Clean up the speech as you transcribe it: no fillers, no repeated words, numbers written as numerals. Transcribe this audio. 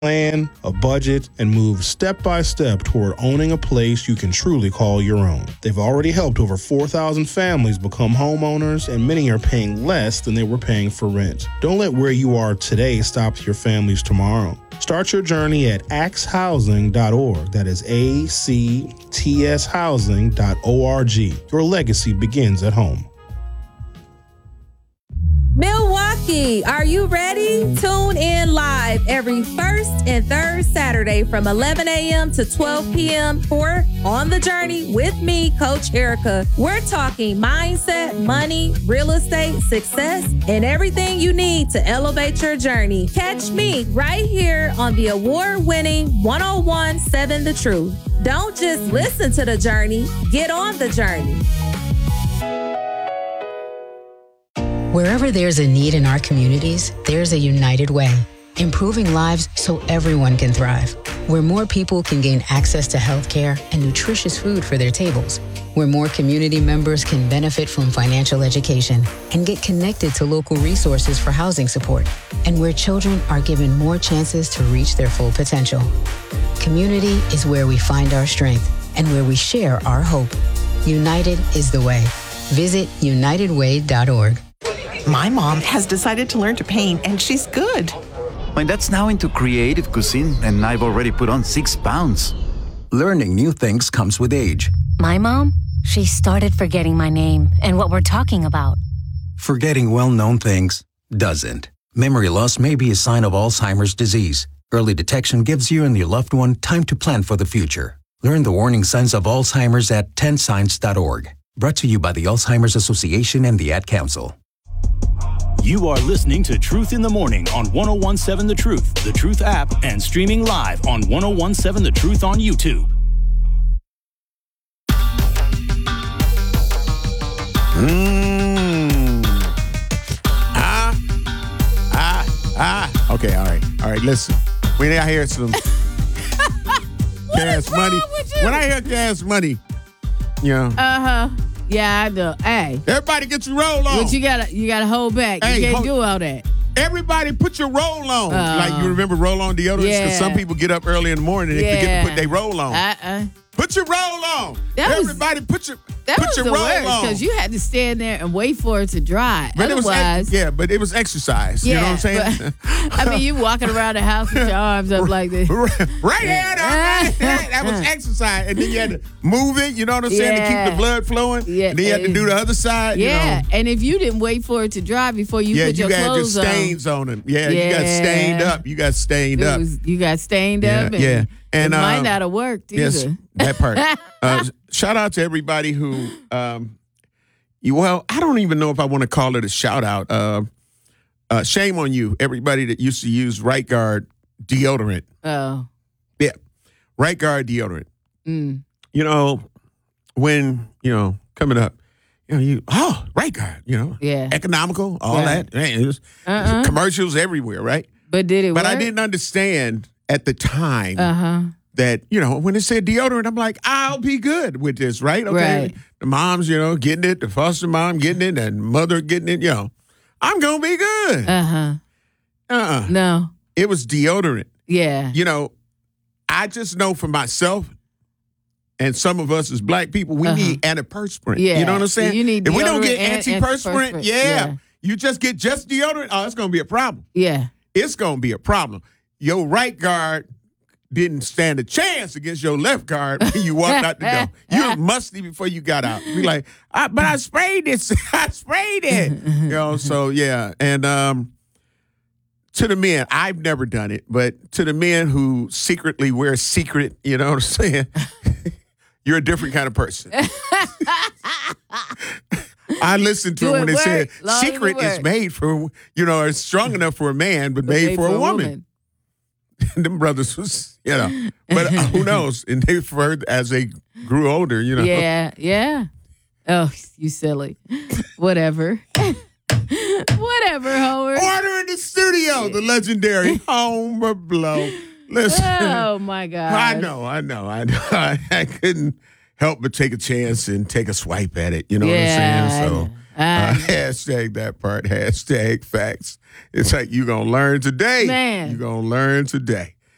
plan, a budget, and move step by step toward owning a place you can truly call your own. They've already helped over 4,000 families become homeowners, and many are paying less than they were paying for rent. Don't let where you are today stop your family's tomorrow. Start your journey at axhousing.org. That is ACTS housing.org. Your legacy begins at home. Milwaukee, are you ready? Tune in live every first and third Saturday from 11 a.m. to 12 p.m. for On the Journey with me, Coach Erica. We're talking mindset, money, real estate, success, and everything you need to elevate your journey. Catch me right here on the award-winning 101.7 The Truth. Don't just listen to the journey, get on the journey. Wherever there's a need in our communities, there's a United Way, improving lives so everyone can thrive. Where more people can gain access to healthcare and nutritious food for their tables. Where more community members can benefit from financial education and get connected to local resources for housing support. And where children are given more chances to reach their full potential. Community is where we find our strength and where we share our hope. United is the way. Visit unitedway.org. My mom has decided to learn to paint, and she's good. My dad's now into creative cuisine, and I've already put on 6 pounds. Learning new things comes with age. My mom, she started forgetting my name and what we're talking about. Forgetting well-known things doesn't. Memory loss may be a sign of Alzheimer's disease. Early detection gives you and your loved one time to plan for the future. Learn the warning signs of Alzheimer's at 10signs.org. Brought to you by the Alzheimer's Association and the Ad Council. You are listening to Truth in the Morning on 101.7 The Truth, The Truth app, and streaming live on 101.7 The Truth on YouTube. Okay, all right, listen. When I hear some Cash Money, when I hear Cash Money, you know. Yeah, I know. Hey, everybody get your roll on. But you gotta hold back. You can't do all that. Everybody put your roll on. Like you remember roll on deodorant? Because some people get up early in the morning and they forget to put their roll on. Put your roll on. Everybody put your roll on. Because you had to stand there and wait for it to dry. But otherwise, but it was exercise. You know what I'm saying? But, I mean, you walking around the house with your arms up like this. Right hand, all right. That was exercise. And then you had to move it, you know what I'm saying, to keep the blood flowing. Yeah. And then you had to do the other side. Yeah. You know. And if you didn't wait for it to dry before you put your clothes on. You got stains on them. Yeah, you got stained up. You got stained up. You got stained up. And it might not have worked either. Yes, that part. Shout out to everybody who, I don't even know if I want to call it a shout out. Shame on you, everybody that used to use Right Guard deodorant. Oh. Yeah, Right Guard deodorant. You know, when, coming up, Right Guard, economical, all that. Man, it was commercials everywhere, right? But did it work? But I didn't understand at the time that, when it said deodorant, I'm like, I'll be good with this, right? Okay. Right. The mom's, getting it, the foster mom getting it, and mother getting it, I'm going to be good. No. It was deodorant. Yeah. I just know for myself, and some of us as black people, we need antiperspirant. Yeah. You know what I'm saying? You need if we don't get antiperspirant, you just get just deodorant, it's going to be a problem. Yeah. It's going to be a problem. Your right guard didn't stand a chance against your left guard when you walked out the door. You was musty before you got out. Be like, but I sprayed this. I sprayed it. So yeah. And to the men, I've never done it, but to the men who secretly wear secret, you know what I'm saying? You're a different kind of person. I listened to it when they said secret is made for, it's strong enough for a man, but made for a woman. Them brothers was, but who knows? And they preferred as they grew older, Yeah. Oh, you silly. Whatever. Whatever, Howard. Order in the studio, the legendary Homer Blow. Listen. Oh, my God. I know. I couldn't help but take a chance and take a swipe at it. You know what I'm saying? So hashtag that part, hashtag facts. It's like you're going to learn today. Man. You're going to learn today.